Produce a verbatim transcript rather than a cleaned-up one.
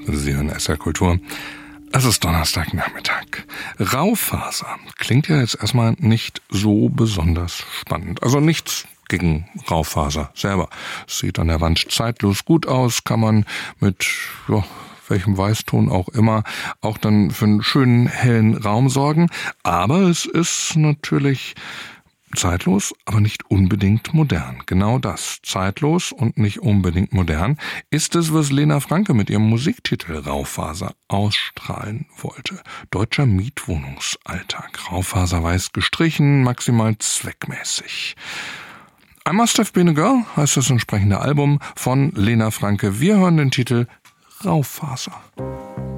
Sie hören S R Kultur. Es ist Donnerstagnachmittag. Raufaser klingt ja jetzt erstmal nicht so besonders spannend. Also nichts gegen Raufaser selber. Es sieht an der Wand zeitlos gut aus, kann man mit ja, welchem Weißton auch immer auch dann für einen schönen hellen Raum sorgen. Aber es ist natürlich zeitlos, aber nicht unbedingt modern. Genau das, zeitlos und nicht unbedingt modern, ist es, was Lena Franke mit ihrem Musiktitel Raufaser ausstrahlen wollte. Deutscher Mietwohnungsalltag. Raufaser weiß gestrichen, maximal zweckmäßig. I Must Have Been a Girl heißt das entsprechende Album von Lena Franke. Wir hören den Titel Raufaser.